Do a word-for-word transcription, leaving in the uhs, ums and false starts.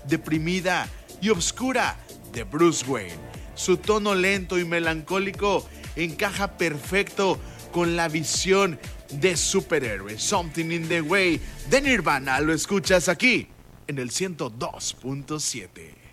deprimida y oscura de Bruce Wayne. Su tono lento y melancólico encaja perfecto con la visión de superhéroe. Something in the Way de Nirvana lo escuchas aquí en el ciento dos punto siete.